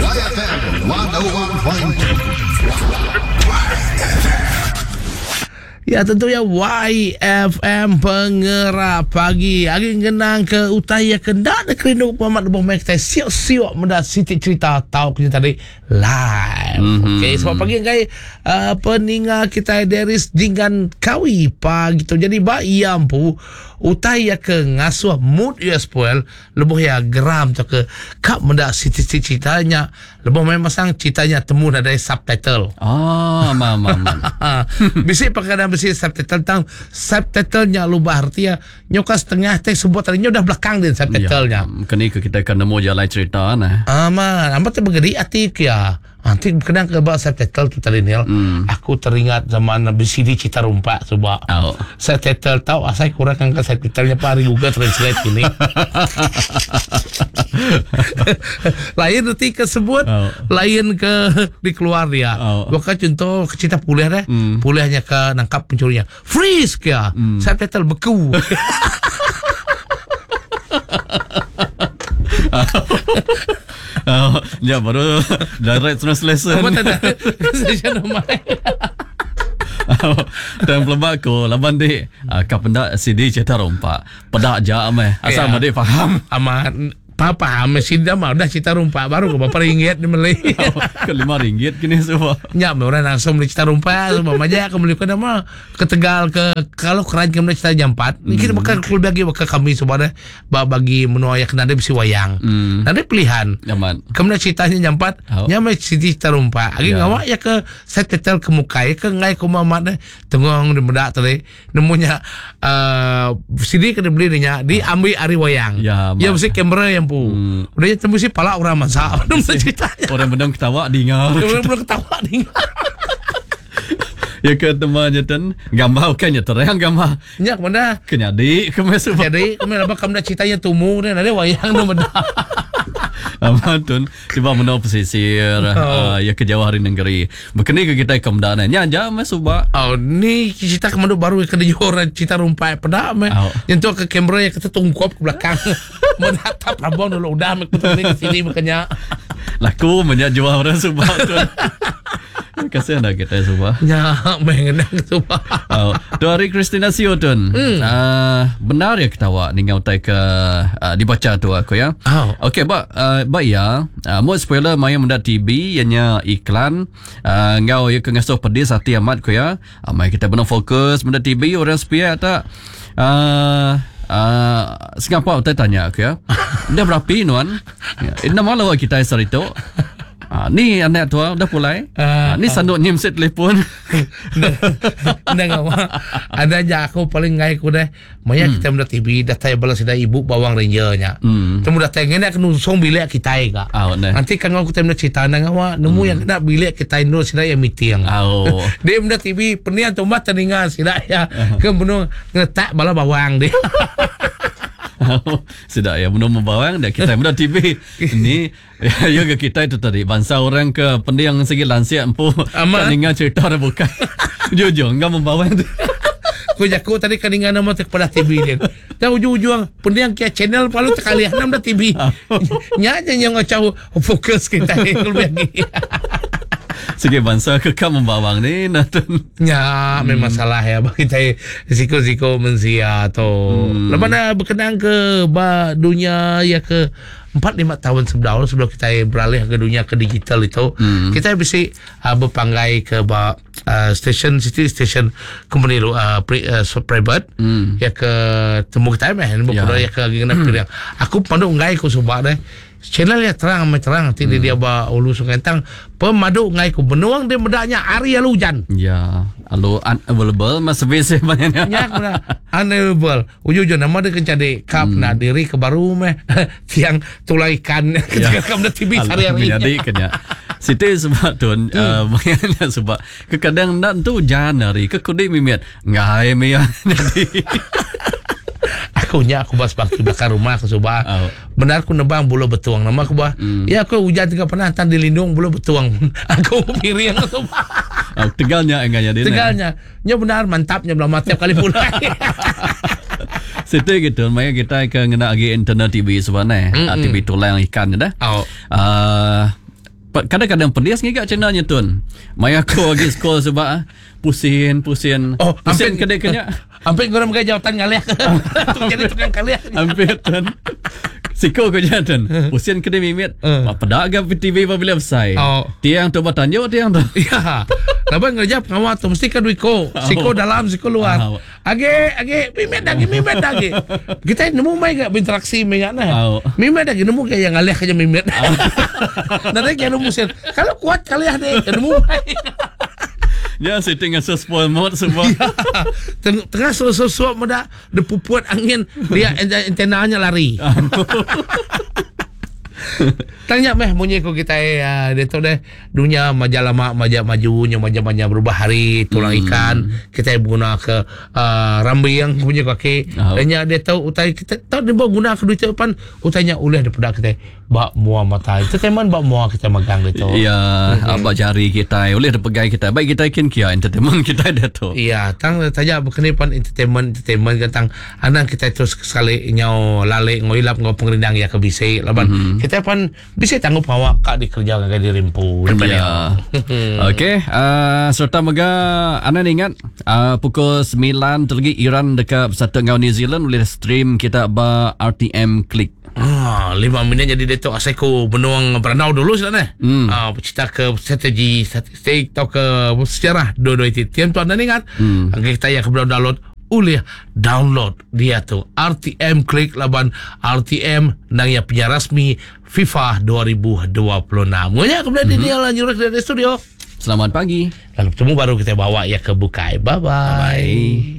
YFM 101.2. Ya, tentunya YFM Pengerap Pagi. Hari genang ke utaya kendak de kerindu Muhammad Lebah Mektai siok-siok mendak Siti cerita tahu kita tadi live. Okey, sebab pagi kai peninga kita Deris dengan kawi pagi tu. Jadi ba iam pu utaya ke ngasuh mood ya spoil lebih ya geram tu ke kap mendak Siti ceritanya lebih memang sang ceritanya temu ada subtitle. Mama. Bisik perkara besi subtitle tang subtitlenya lubah artinya nyoka setengah teh sebut tadinya udah belakang din subtitlenya. Kini kita akan nemu jalan cerita nah. Aman, amat bergedi hati ya. Nanti kenang ke bahasa subtitle tu tadi Nil. Aku teringat zaman BCD Cita Rumpa coba. Subtitle tahu asal kurang kan subtitlenya pari juga translate ini. Lain nanti kesebut, lain ke dikeluar dia. Bukan contoh cerita puliah deh. Puliahnya ke nangkap pencurinya. Freeze ya. Subtitle beku. Ya baru direct translation. Apa tak ada translation nama. Dan pelebak ko laban di kapenda CD Cita Rumpa. Pedak je amai. Asal dia faham. Aman. Papa mesin dah mah dah Cita Rumpa baru ke berapa ringgit di Malay. Ke RM5 kini semua. Nyak orang langsung beli Cita Rumpa semua aja aku beli ke nama ke Tegal ke kalau keran ke Cita Jampat. Kita bakal keluar bagi kami semua dah bagi menua yang kena ada bisi wayang. Nanti pilihan. Nyaman. Kemudian ceritanya Jampat, nyamai Cita Rumpa. Lagi ngawak ya ke set tetel ke muka ya ke ngai ke mamat deh. Tengong di bedak tadi nemunya CD kena beli nya diambil ari wayang. Ya mesti kamera yang udah tembus si pala orang masak. Orang bedang ketawa dengar. Orang bedang ketawa dengar. Ya ke temannya dan gambar kan ya terang gambar. Nyak mana? Kenyadi kemes. Jadi kemana bakal ceritanya tumu dan ada wayang no benda. Amatun tiba menau pesisir ya ke Jawa hari negeri. Bekeni ke kita kemdana nya aja mas suba. Ni cerita kemana baru ke Johor Cita Rumpa pedak meh. Yang tu ke kamera yang kita tungkop ke belakang. Menatap abang dulu udah mek putar ke sini makanya. Laku menyak Jawa orang suba tu. Kasihan dah kita suba. Ya, mengenang suba. Dari Christina Siotun. Benar ya ketawa dengan utai ke dibaca tu aku ya. Okey, ba ya. Mau spoiler maya mendat TV ianya iklan. Ngau ya ke ngasuh pedis hati amat ko ya. Mai kita benar fokus mendat TV orang sepia tak. Singapura utai tanya aku ya. Dah berapa nuan? Ina malu kita sarito. Ni anak tua dah pulai. Ni sanduk nyimset telefon. Nengah ada aja aku paling ngai ku deh. Maya kita mendat TV dah tay balas dah ibu bawang rangernya. Temu dah tengene aku nusong bilik kita ga. Nanti kan aku kita mendat cerita nengah nemu yang kena bilik kita Indo sida yang meeting. Dia mendat TV penian tomat teninga sida ya. Kemudian ngetak bala bawang dia. Sudah ya belum membawang dah kita mudah TV ini ya ke kita itu tadi bangsa orang ke pendiang segi lansia empu keningan cerita dah bukan jujur enggak membawang tu aku tadi keningan nama kepada TV dia dah ujung-ujung pendiang ke channel palu sekali enam dah TV nyanya yang ngacau fokus kita lebih segi bangsa kekal membawang ni natun. Ya, memang salah ya bagi saya risiko-risiko mensia atau lepas dah berkenaan ke dunia ya ke 4-5 tahun sebelum kita beralih ke dunia ke digital itu kita bisa berpanggai ke station company private ya ke temu kita ya ke genap kira aku pandu ngai ku subak deh channel ya terang nanti dia bawa ulu Sungai Tang pemadu ngai ku benuang dia medaknya hari lalu hujan ya alu unavailable mas service banyaknya ya unavailable ujung nama dia kencade kap nak diri ke baru meh tiang tulai ikan ketika kamu TV sehari-hari jadi kena Siti sebab tu banyaknya sebab kadang nak tu Januari ke kudik mimit ngai me jadi aku bahas waktu bakar rumah aku coba benar aku nebang bulu betuang nama aku bah ya aku hujan juga pernah tan dilindung bulu betuang aku piring aku coba tegalnya enggaknya dia tegalnya nya benar mantapnya belum tiap kali pula situ gitu makanya kita ke ngena lagi internet TV sebenarnya TV tulang ikan dah kadang-kadang pedas ngigak cenanya Tun. Mai aku lagi sekolah sebab pusing kedek-kedek. Hampir korang pakai jawatan ngaliah. Jadi tukang kaliah. Hampir Tun. Siko ko jatan. Pusing kedek mimit. Pedak agak TV apabila besai. Tiang tu bertanya tiang tu. Ya. Laban ngejap kamu tu mesti kan Wiko. Siko dalam, siko luar. Age mimit lagi. Kita nemu mai gak berinteraksi dengan nah. Mimit lagi nemu kayak yang ngaliah aja mimit. Nanti kayak nemu sen. Kalau kuat kaliah deh, nemu mai. Ya, saya tengah spoil mode semua. Tengah suap muda depupuat angin dia antenanya lari. Tanya meh munyi ko kita dia tu deh dunia majalah majunya majalah berubah hari tulang ikan kita guna ke rambi yang punya kaki tanya dia tahu utai kita tahu dia guna ke duit depan utainya oleh daripada kita bak mua mata itu teman bak mua kita megang gitu iya abak jari kita oleh pegang kita baik kita ikan kia entertainment kita ada tu iya tang tanya berkenipan entertainment tentang anak kita terus sekali nyau lale ngoilap ngau pengerindang ya ke bisi laban kita pan bisa tanggup awak kak dikerja dengan di rimpu. Ya. Okey, serta mega anda ingat pukul 9 terlegi Iran dekat bersatu dengan New Zealand boleh stream kita ba RTM Click. 5 minit jadi detok aseko benuang beranau dulu sudah cerita ke strategi atau ke sejarah dua-dua itu. Tiap tu anda ingat kita yang keberadaan download boleh download dia tu RTM Click laban RTM nang ya punya rasmi FIFA 2026. Monya kemudian dia lanjut dari studio. Selamat pagi. Lalu ketemu baru kita bawa ya ke Bukai. Bye bye.